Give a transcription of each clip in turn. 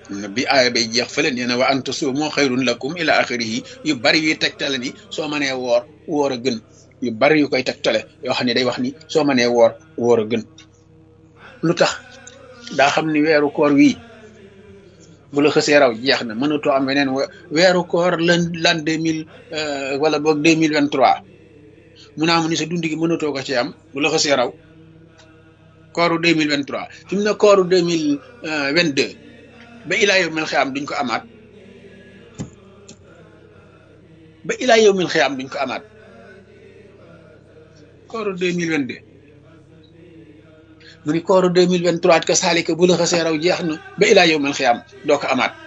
bi aaya bay jeex fële nee na wa an tasuumu xayrun lakum ila axirihi yu bari yuy tegtale ni soo mënee woor a gën yu bari yu koy tegtale yoo xam ne day wax ni soo mënee woor a gën lu tax daa xam ni weeru koor wii bu la xësee raw jeex na mënatoo am weneen weeru koor lan 2000 wala boog 2023 mu naa mu ni sa dund gi mënatoo ko ci am bu la xësee raw kooru 2023 fi mu ne kooru 2022 ba ilaa yow mil xiyaam duñ ko amaat ba ilaa yow mil xiyaam duñ ko amaat kooru 2022 mu ni kooru 2023 ka saalika bu la xasee raw jeex na ba ilaa yow mil xiyaam doo ko amaat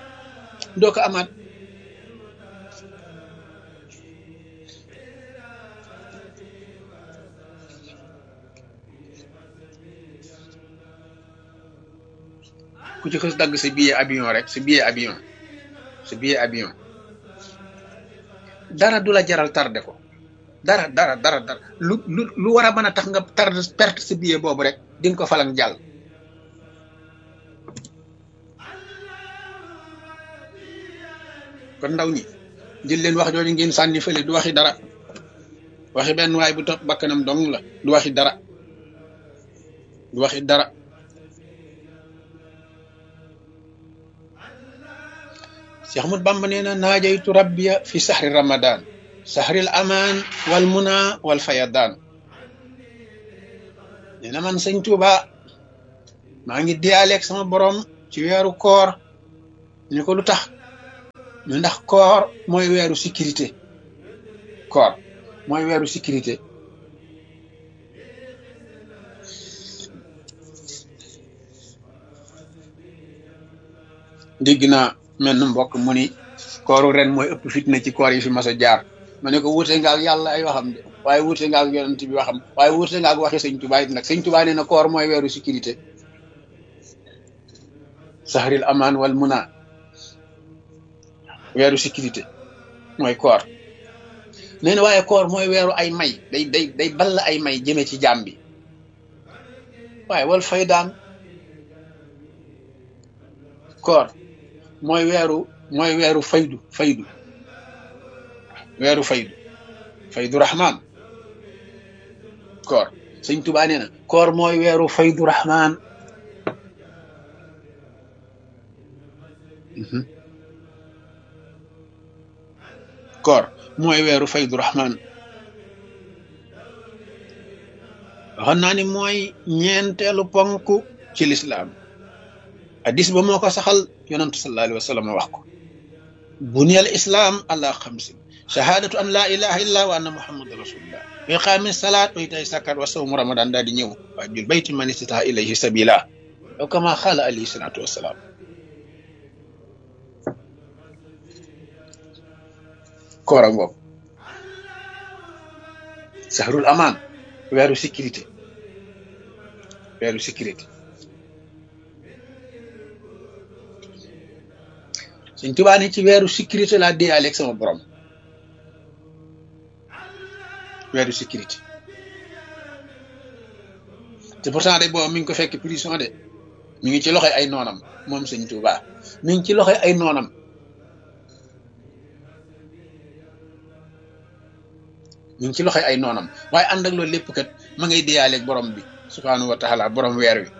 ku ci xës dagg sa billet avion rek sa billet avion dara du la jaral tardé ko dara lu war a mën a tax nga perte sa billet boobu rek di nga ko falang jàll kon ndaw ñi jël leen wax jooju ngeen sànni fële du waxi dara waxi benn waay bu topp bakkanam dong la du waxi dara Cheikh Ahmad Bamba nee na naajaytu rabbiya fi sahri ramadan sahril aman wal muna wal fayadan nee na man sëñ Tuuba maa ngi diyaaleeg sama borom ci weeru koor ñu ko lu tax ñu ndax koor mooy weeru sécurité dégg naa mel na mbokk mu ni kooru ren mooy ëpp fitna ci koor yi fi mas a jaar ma ne ko wuute nga ak yàlla ay waxam de waaye wuute nga ak yonent bi waxam waaye wuute nga ak waxi sëñ Tuubaa it nag sëñ Tuubaa nee na koor mooy weeru sécurité sahril aman wal muna weeru sécurité mooy koor nee na waaye koor mooy weeru ay may day ball ay may jëme ci jaam bi waaye wal faydaan koor mooy weeru faydu rahman koor sëñ Tuubaa nee na koor mooy weeru faydu rahman koor mooy weeru faydu rahman waxoon naa ni mooy ñeenteelu ponk ci lislaam hadis ba moo ko saxal yonantu sallallahu alayhi wa sallam wax ko buniyal islam ala xamsin shahadatu an la ilaha illa wa anna muhammadan rasulullah wa iqaami salaat wa itaay zakat wa sawmu ramadan daal di ñëw wa jul bayti man istata'a ilayhi sabila aw kama xaala alayhi salatu wasalaam koor a ngoog sahrul aman weeru sécurité Sëñ Tuubaa ni ci weeru sécurité laa déyaaleeg sama borom weeru sécurité te pourtant de boobu mi ngi ko fekk prison de mi ngi ci loxoy ay noonam moom Sëñ Tuubaa mi ngi ci loxoy ay noonam waaye ànd ak loolu lépp kat ma ngay déyaaleeg borom bi subhaanahu wa taala borom weer wi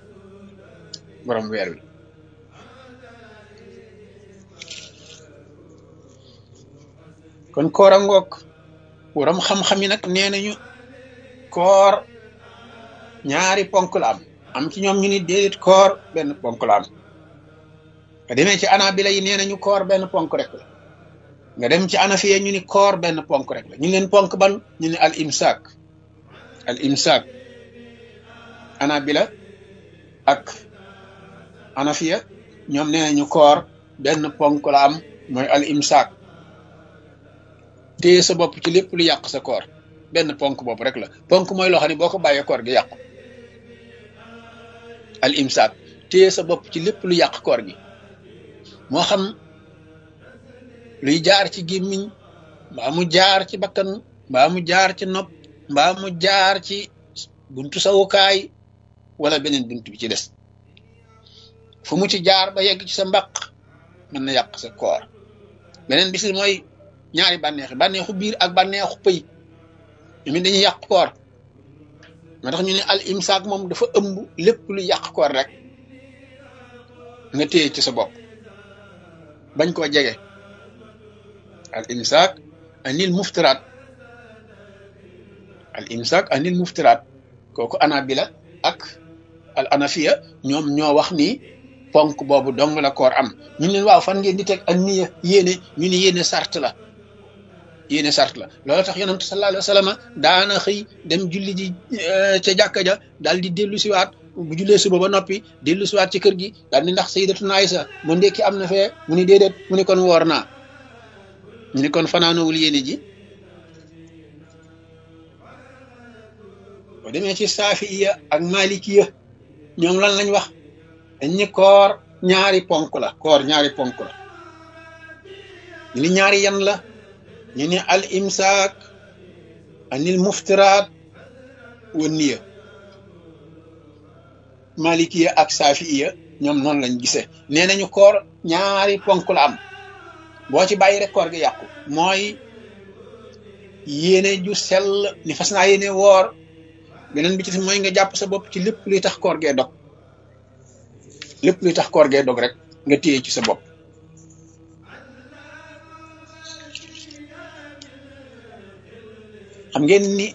kon koor a ngoog waram xam-xam yi nag nee nañu koor ñaari ponk la am ci ñoom ñu ni déedéet koor benn ponk la am nga demee ci anabila yi nee nañu koor benn ponk rek la nga dem ci anafiya ñu ni koor benn ponk rek la ñu leen ponk ban ñu ni al imsaak anabila ak anafiya ñoom nee nañu koor benn ponk la am mooy al imsaak téye sa bopp ci lépp lu yàq sa koor benn ponk bopp rek la ponk mooy loo xam ne boo ko bàyyee koor gi yàqu al imsaak téye sa bopp ci lépp lu yàq koor gi moo xam luy jaar ci gémmiñ mbaa mu jaar ci bakkan mbaa mu jaar ci nopp mbaa mu jaar ci buntu sawukaay wala beneen buntu bi ci des fu mu ci jaar ba yegg ci sa mbaq mën na yàq sa koor beneen bis mooy ñaari bànneexu biir ak bànneexu pëy mi dañuy yàq koor moo tax ñu ne al imsaak moom dafa ëmb lépp lu yàq koor rek nga téye ci sa bopp bañ koo jege al imsaak anil muftiraat kooku anabila ak al anafiya ñoom ñoo wax ni ponk boobu dong la koor am ñu ne waaw fan ngeen di teg ak niya yéene ñu ne yéene sart la loolu tax yonent sallallahu alayhi wa sallam daana xëy dem julli ji ca jàkka ja daal di dellu siwaat bu jullee suba ba noppi dellu siwaat ci kër gi daal di ndax sayyidatuna Aysa mu ndekki am na fee mu ni déedéet mu ni kon woor naa ñu ni kon fanaanowul yéene ji boo demee ci saafiya ak malikiya ñoom lan lañ wax dañ ni koor ñaari ponk la ñu ni ñaari yan la ñu ni al imsaak anil muftiraat wa niya malikiya ak saafiya ñoom noonu lañ gisee nee nañu koor ñaari ponk la am boo ci bàyyi rek koor gi yàqu mooy yéene ju sell ni fas naa yéene woor beneen bi ci mooy nga jàpp sa bopp ci lépp luy tax koor gee dog rek nga téye ci sa bopp xam ngeen ni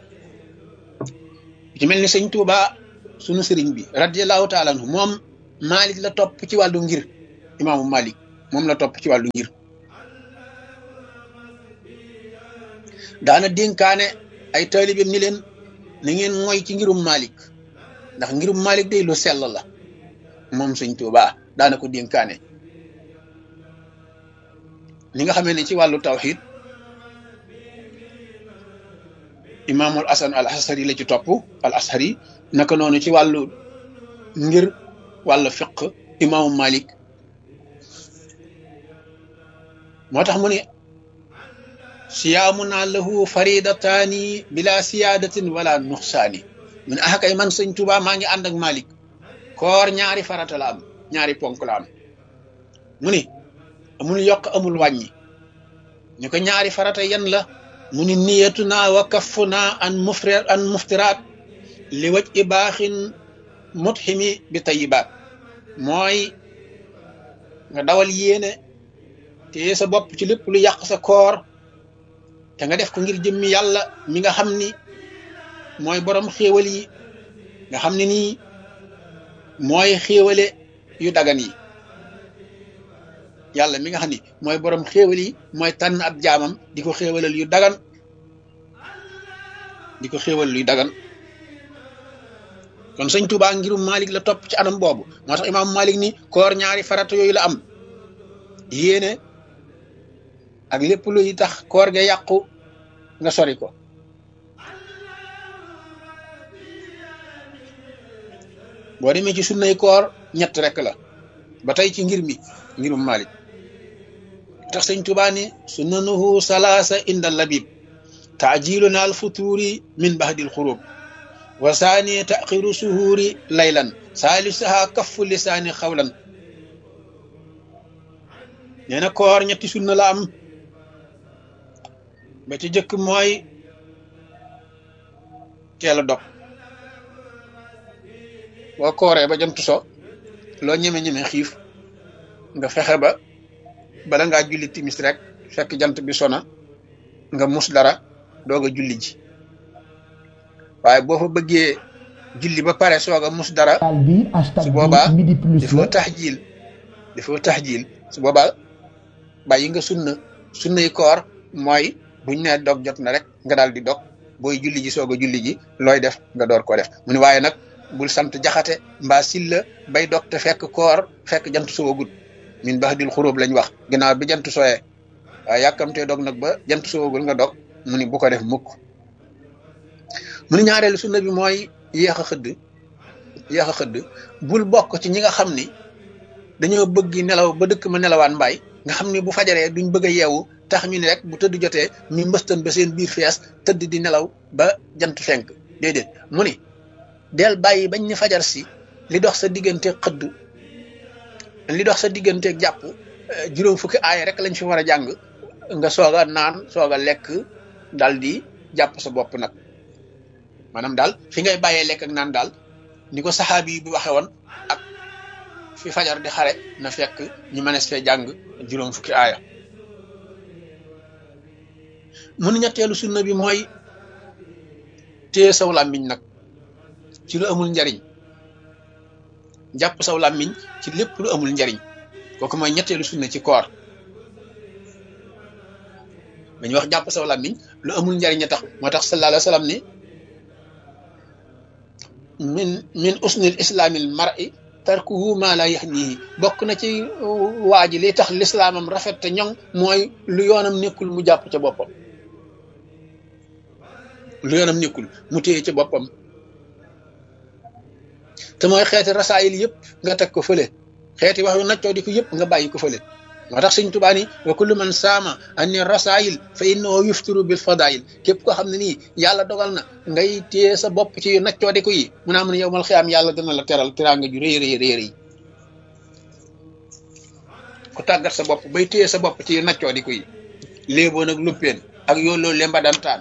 ci mel ni sëñ Tuuba sunu sëriñ bi radiyallahu taala anhu moom Malik la topp ci wàllu ngir imaamu Malik moom la topp ci wàllu ngir daana dénkaane ay taalibeem ni leen na ngeen mooy ci ngirum Malik ndax ngirum Malik day lu sell la moom sëñ Tuuba daana ko dénkaane ni nga xamee ne ci wàllu tawxid imaamul Hasan al Ashari la ci topp al Ashari naka noonu ci wàllu ngir wàllu fiq imaamu Malik moo tax mu ne siyaamuna lahu faridataani bila siyaadatin wala nuxsaani mu ne kay man sëñ Tuuba maa ngi ànd ak Malik koor ñaari farata la am ñaari ponk la am mu ni amul yokk amul wàññi ñu ko ñaari farata yan la mu ni niyatuna wa kaffuna an muftiraat li waj i baaxin mutximi bi tayibaat mooy nga dawal yéene te sa bopp ci lépp lu yàq sa koor te nga def ko ngir jëmmi yàlla mi nga xam ni mooy borom xéewal yi nga xam ne nii mooy xéewale yu dagan yi yàlla mi nga xam ni mooy borom xéewal yi mooy tànn ab jaamam di ko xéewalal yu dagan kon sëñ Tuubaa ngirum Malik la topp ci anam boobu moo tax imaamu Malik ni koor ñaari farata yooyu la am yéene ak lépp luy tax koor ga yàqu nga sori ko boo demee ci sunnay koor ñett rek la ba tey ci ngirum Malik tax sëñ Tuubaa ni sunnanuhu salaasa inda labib taajiluna al futuri min bahdil xurub wa saani taxiru suhuuri laylan saalisaha kaffu lisaani xawlan nee na koor ñetti sunna la am ba ci jëkk mooy teel a dog boo kooree ba jant so loo ñeme xiif nga fexe ba bala ngaa julli timis rek fekk jant bi sona nga mus dara doog a julli ji waaye boo fa bëggee julli ba pare soog a mus dara su boobaa dafoo taxjiil su boobaa bàyyi nga sunnay koor mooy buñ ne dog jot na rek nga daal di dog booy julli ji soog a julli ji looy def nga door ko def mu ne waaye nag bul sant jaxate mbaa silla bay dog te fekk koor fekk jant soogut min bahdil xuróob lañ wax ginnaaw bi jant sooyee waaye yàkkamtee dog nag ba jant soogul nga dog mu ni bu ko def mukk mu ni ñaareelu sunna bi mooy yéex a xëdd bul bokk ci ñi nga xam ni dañoo bëgg nelaw ba dëkk ma nelawaan mbaay nga xam ni bu fajaree duñ bëgg a yeewu tax ñu ne rek bu tëdd jotee ñu mbëstan ba seen biir fees tëdd di nelaw ba jant fenk déedéet mu ni del bàyyi bañ ni fajar si li dox sa diggante xëdd li dox sa digganteeg jàpp juróom fukki aaya rek lañ fi war a jàng nga soog a naan soog a lekk dal di jàpp sa bopp nag maanaam daal fi ngay bàyyee lekk ak naan daal ni ko saxaabi bi waxe woon ak fi fajar di xare na fekk ñu mënees fee jàng juróom fukki aaya mun ñetteelu sunna bi mooy téye saw làmmiñ nag ci lu amul njariñ jàpp saw làmmiñ ci lépp lu amul njariñ kooku mooy ñetteelu sunna ci koor dañuy wax jàpp saw làmmiñ lu amul njariñ a tax moo tax sallallahu alayhi wa sallam ni min usnil islaamil mar'i tarkuhu ma la yaxnihi bokk na ci waa ji li tax lislaamam rafet te ñoŋ mooy lu yoonam nekkul mu jàpp ca boppam lu yoonam nekkul mu téye ca boppam te mooy xeeti rasaayil yëpp nga teg ko fële xeeti wax yu naccoo di ko yëpp nga bàyyi ko fële moo tax Sëñ Tuubaa ni wa kullu man saama anni rasaayil fa innahu yuftiru bil fadaayil képp koo xam ne nii yàlla dogal na ngay téye sa bopp ci naccoo di ko yi mun naa mën yowmal xiyaam yàlla dana la teral teraanga ju rëy rëy rëy rëy ku tàggat sa bopp bay téye sa bopp ci naccoo di ko yi léeboon ak luppeen ak yooloo lemba dantaan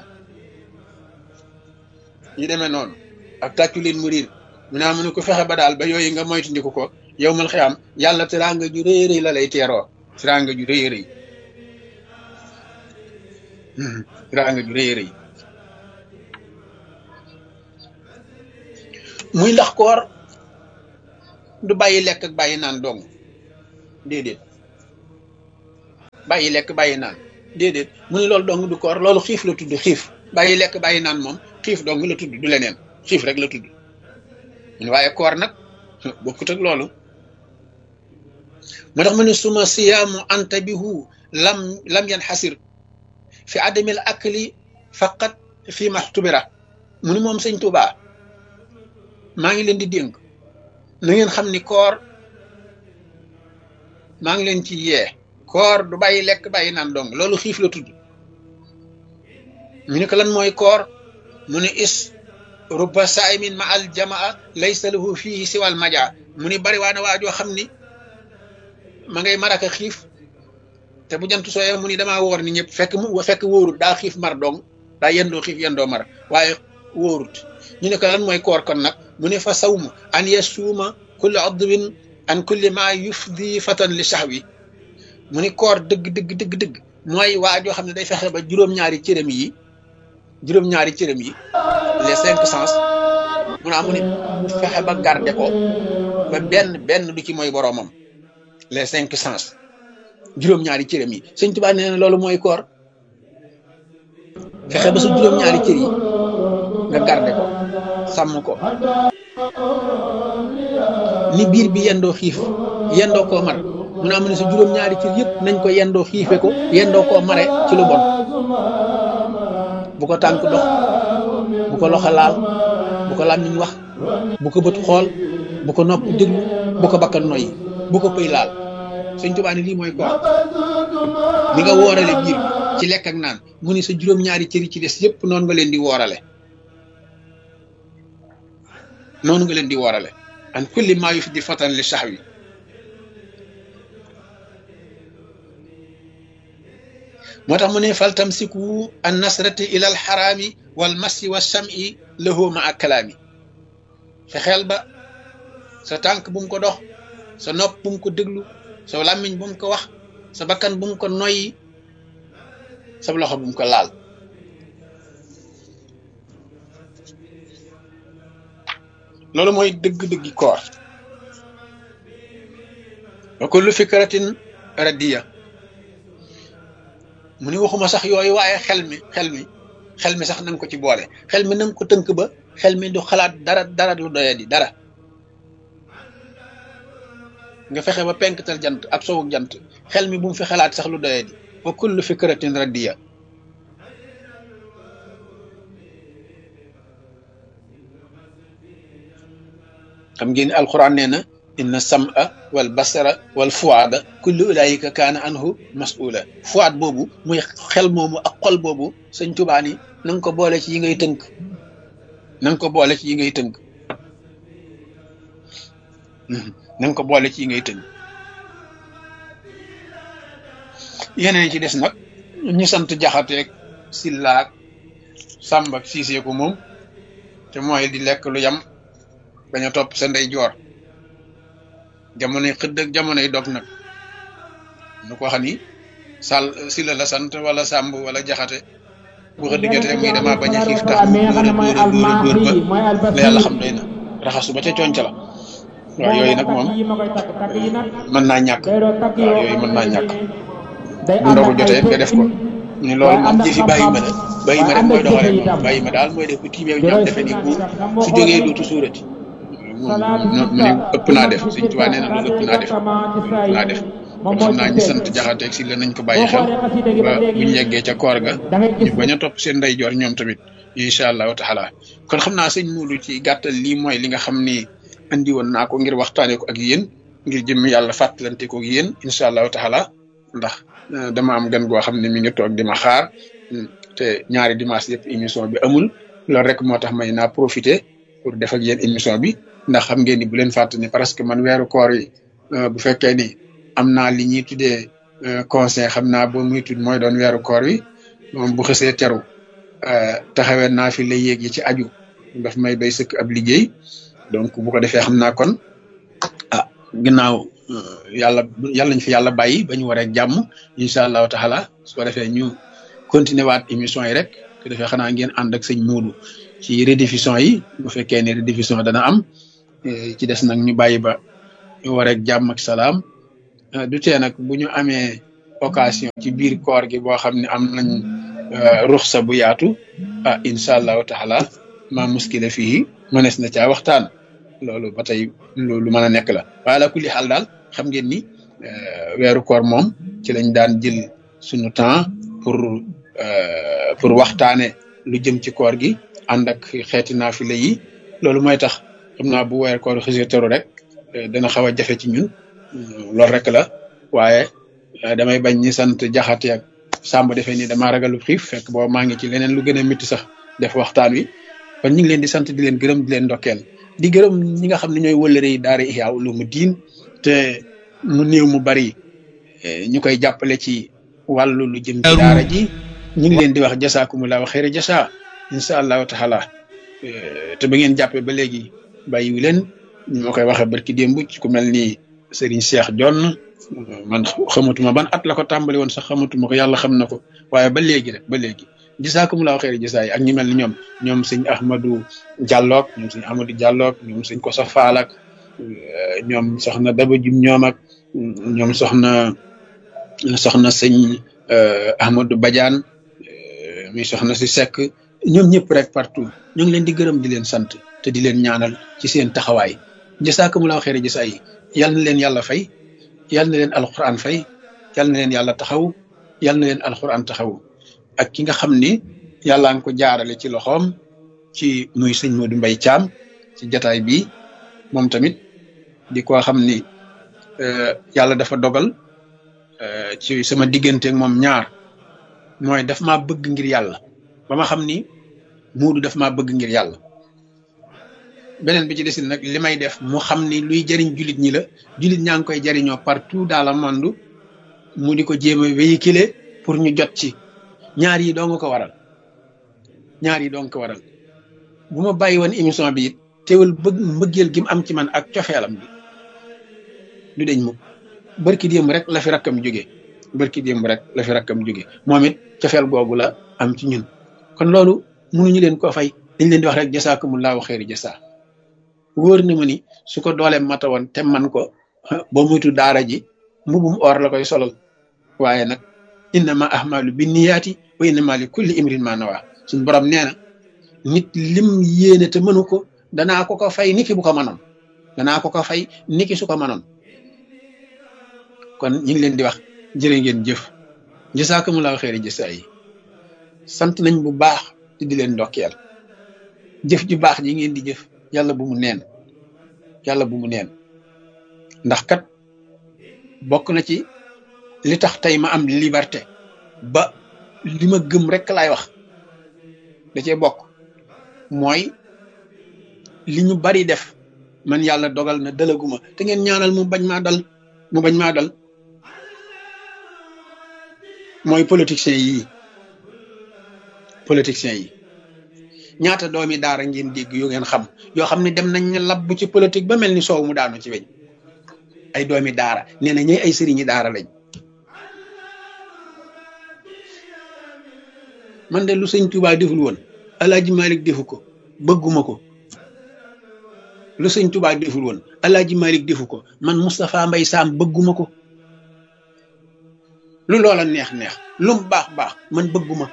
yi demee noonu ak tàccu leen mu riir mu naa mu ne ko fexe ba daal ba yooyu nga moytandiku ko yowmal xiyaam yàlla teraanga ju rëy rëy la lay teeroo teraanga ju rëy rëy teraanga ju rëy rëy muy ndax koor du bàyyi lekk ak bàyyi naan dong déedéet bàyyi lekk bàyyi naan déedéet mu ne loolu dong du koor loolu xiif la tudd xiif bàyyi lekk bàyyi naan moom xiif dong la tudd du leneen xiif rek la tudd waaye koor nag bokkut ak loolu moo tax mu ne suma siyaamu antabihu lam yanxasir fi adamil akli faqat fi maxtubira mu ni moom Sëñ Tuubaa maa ngi leen di dénk na ngeen xam ni koor maa ngi leen ci yee koor du bàyyi lekk bàyyi naan dong loolu xiif la tudd ñu ne ko lan mooy koor mu ne is rubba saimin ma al jamaa laysa lahu fihi siwal majaa mu ni bari waa na waajoo xam ni ma ngay maraka xiif te bu jant sooyee mu ni damaa woor ni ñëpp fekk wóorut daa xiif mar dong daa yendoo xiif yendoo mar waaye wóorut ñu ne ko lan mooy koor kon nag mu ne fa sawmu an yasuuma kulli adwin an kulli ma yufdi fatan li sahwi mu ni koor dëgg mooy waajoo xam ne day fexe ba juróom-ñaari cërëm yi les 5 sens mu naa mu ni fexe ba garde ko ba benn du ci mooy boroomam les 5 sens juróom-ñaari cërëm yi Sëñ Tuubaa nee na loolu mooy koor fexe ba sa juróom-ñaari cër yi nga garde ko sàmm ko ni biir bi yendoo xiif yendoo koo mar mu naa mu ne sa juróom-ñaari cër yëpp nañ ko yendoo xiife ko yendoo koo mare ci lu bon bu ko tànk dox bu ko loxo laal bu ko làmmiñ wax bu ko bët xool bu ko nopp déglu bu ko bakkan noyyi bu ko pëy laal Sëñ Tuubaa ne lii mooy koor ni nga woorale biir bi ci lekk ak naan mu ni sa juróom-ñaari cëri ci des yëpp noonu nga leen di woorale an kulli maa yufdi fatan li sahwi moo tax mu ne fal tamsiku an nasrati ila al xaraami wal masi wa sam'i lahu ma ak kalaami fexeel ba sa tànk bu mu ko dox sa nopp bu mu ko déglu sa làmmiñ bu mu ko wax sa bakkan bu mu ko noyyi sa loxo bu mu ko laal loolu mooy dëgg-dëggi koor wa kullu fikratin radiya mu ni waxuma sax yooyu waaye xel mi sax nanga ko ci boole xel mi nanga ko tënk ba xel mi du xalaat dara lu doyadi dara nga fexe ba penktal jant ak sowuk jant xel mi bu mu fi xalaat sax lu doyadi wa kullu fikratin radiya xam ngeen ni alquran nee na inna sam'a wal basara wal fuada kullu ulaika kaana anhu mas'ula fuad boobu muy xel moomu ak xol boobu Sëñ Tuubaa ni na nga ko boole ci yi ngay tënk na nga ko boole ci yi ngay tënk yeneen ci des nag ñu sant jaxateeg sillaak sàmb ak siisee ko moom te mooy di lekk lu yam bañ a topp sa ndey joor jamonoy xëdd ak jamonoy dog nag nu ko xam ni sàll sila la sant wala sàmb wala jaxate bu xëdd jotee muy dama bañ a xiif tax mu dóor ba la yàlla xam doy na raxasu ba ca conc la waaw yooyu nag moom mën naa ñàkk waaw yooyu mën naa ñàkk bu ndogu jotee nga def ko ñu loolu moom jëfi bàyyi ma la bàyyi ma rek mooy doxalee moom bàyyi ma daal mooy def bu tiimee ñoom defe ni bu su jógee dootu suurati moom mu ne ëpp naa def Sëñ Tuubaa nee na loolu ëpp naa def kon xam naa ñi sant jaxateeg si la nañ ko bàyyi xel ba bu ñu yeggee ca koor ga ñu bañ a topp seen ndeyjoor ñoom tamit incha allahu taala kon xam naa sëñ Muudu ci gàttal lii mooy li nga xam ni andi woon naa ko ngir waxtaanee ko ak yéen ngir jëm yàlla fàttalante ko ak yéen incha allahu taala ndax dama am gan goo xam ne mi ngi toog di ma xaar te ñaari dimanche yëpp émission bi amul loolu rek moo tax may naa profité pour def ak yéen émission bi ndax xam ngeen ni bu leen fàtte ni parce que man weeru koor yi bu fekkee ni am naa li ñuy tuddee conseil xam naa boo muy tudd mooy doon weeru koor wi moom bu xësee teru taxawee naa fi la yéeg yi ci aju daf may doy sëkk ab liggéey donc bu ko defee xam naa kon ginnaaw yàlla nañ fi yàlla bàyyi ba ñu waree jàmm incha allahu taala su ko defee ñu continuer waat émission yi rek su ko defee xanaa ngeen ànd ak sëñ Muudu ci rediffusion yi bu fekkee ne rediffusion dana am ci des nag ñu bàyyi ba ñu waree jàmm ak salaam du tee nag bu ñu amee occasion ci biir koor gi boo xam ne am nañ ruxsa bu yaatu incha allahu taala ma muskila fii mënees na caa waxtaan loolu ba tey lu mën a nekk la waaye la kulli xaal daal xam ngeen ni weeru koor moom ci lañ daan jël suñu temps pour waxtaane lu jëm ci koor gi ànd ak xeeti naafila yi loolu mooy tax xam naa bu weeru koor xësee teru rek dana xaw a jafe ci ñun loolu rek la waaye damay bañ ñi sant jaxate ak sàmb defee ni damaa ragalu xiif fekk boobu maa ngi ci leneen lu gën a métti sax def waxtaan wi kon ñu ngi leen di sant di leen gërëm di leen ndokkeel di gërëm ñi nga xam ne ñooy wëllëre yi daara Ihya Ulumuddin te mu néew mu bari ñu koy jàppale ci wàllu lu jëm ci daara ji ñu ngi leen di wax jasaakumullahu xayra jasa incha allahu taala te ba ngeen jàppee ba léegi bàyyiwu leen ñu ma koy waxee barki démb ci ku mel ni Serigne Cheikh Jonn man xamatuma ban at la ko tàmbali woon sax xamatuma ko yàlla xam na ko waaye ba léegi rek ba léegi jasaakumullahu xayra jasa yi ak ñi mel ni ñoom sëñ Ahmadou Diallo ñoom sëñ Amadou Diallo ñoom sëñ Koso Faal ak ñoom soxna Daba Jum ñoom ak ñoom soxna sëñ Ahmadou Badiane muy soxna si Seck ñoom ñëpp rek partout ñu ngi leen di gërëm di leen sant te di leen ñaanal ci seen taxawaay jasaakumullahu xayra jasa yi yal na leen yàlla fay yal na leen alquran fay yal na leen yàlla taxaw yal na leen alquran taxaw ak ki nga xam ni yàlla nga ko jaarale ci loxoom ci muy sëñ Modou Mbaye Thiam ci jataay bi moom tamit di ko xam ni yàlla dafa dogal ci sama diggante ak moom ñaar mooy daf maa bëgg ngir yàlla ba ma xam ni Modou daf maa bëgg ngir yàlla beneen bi ci desin nag li may def mu xam ni luy jariñ jullit ñi la jullit ñaa ngi koy jariñoo partout dans le monde mu di ko jéem a véhiculer pour ñu jot ci ñaar yi doo nga ko waral bu ma bàyyi woon émission bi it teewul bëgg mbëggeel gi mu am ci man ak cofeelam bi du deñ mukk barki démb rek la fi rakkam jóge moom it cofeel googu la am ci ñun kon loolu mënuñu leen ko fay dañ leen di wax rek jasaakumullahu xayri jasa wóor na ma ni su ko dooleem mata woon te man ko boo muytu daara ji mbubum or la koy solal waaye nag innama ahmalu binniyaati wa innama li kulli imrin ma nawa suñ borom nee na nit lim yéene te mënu ko danaa ko fay niki bu ko mënoon su ko mënoon kon ñu ngi leen di wax jërë ngeen jëf jasaakumullahu xayri jasa yi sant nañ bu baax te di leen ndokkeel jëf ju baax ji ngeen di jëf yàlla bu mu neen ndax kat bokk na ci li tax tey ma am liberté ba li ma gëm rek laay wax da cee bokk mooy li ñu bari def man yàlla dogal na dalaguma te ngeen ñaanal mu bañ maa dal mooy politiciens yi ñaata doomi daara ngeen dégg yu ngeen xam yoo xam ne dem nañ ne labbu ci politique ba mel ni soow mu daanu ci weñ ay doomi daara nee na ñooy ay sëriñi daara lañ. man de lu sëñ Touba deful woon Alaaji Malik defu ko bëgguma ko lu sëñ Touba deful woon Alaaji Malik defu ko man Moustapha Mbaye Sam bëgguma ko lu loola neex neex lu mu baax baax man bëgguma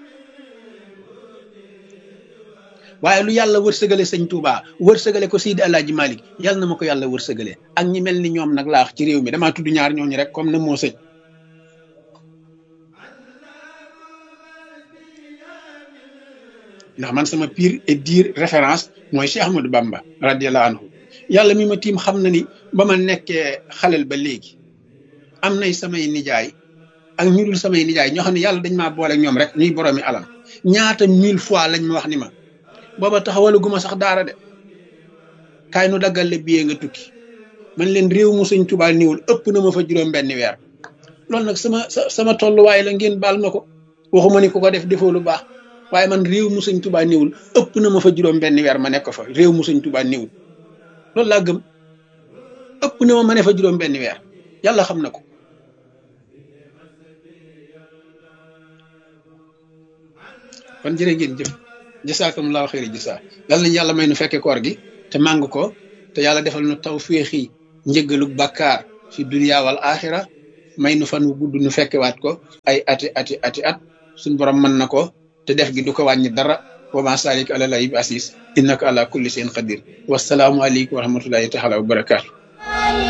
waaye lu yàlla wërsëgale sëñ Touba wërsëgale ko Seydi Alaaji Malik yàlla na ma ko yàlla wërsëgale ak ñi mel ni ñoom nag laax ci réew mi damaa tudd ñaar ñooñu rek comme na moo sëñ ndax man sama pire et dire référence mooy Cheikh Ahmadou Bamba radiyallahu anhu yàlla mi ma tiim xam na ni ba ma nekkee xalel ba léegi am nay samay nijaay ak ñu dul samay nijaay ñoo xam ne yàlla dañ maa boole ak ñoom rek ñuy boroomi alam ñaata 1000 fois lañ ma wax ni ma booba taxawalu guma sax daara de kaay nu daggal la biyee nga tukki man leen réew mu sëñ Tuubaa niwul ëpp na ma fa juróom benn weer loolu nag sama tolluwaay la ngeen baal ma ko waxuma ni ku ko def defoo lu baax waaye man réew mu sëñ Tuubaa niwul ëpp na ma fa juróom benn weer ma nekk fa réew mu sëñ Tuubaa niwul loolu laa gëm ëpp na ma ne fa juróom benn weer yàlla xam na ko kon jërë ngeen jëf jasaakumullahu xayri jasaa yàlla nañu yàlla may nu fekke koor gi te màng ko te yàlla defal nu tawféexi njëggalu bàkkaar fi dunya wal axira may nu fan wu gudd nu fekkewaat ko ay ati at suñ borom mën na ko te def gi du ko wàññi dara wa ma salik ala lay bi asis innaka ala kulli shay'in qadir wasalaamu aleykum wa rahmatullahi taala wa barakaatu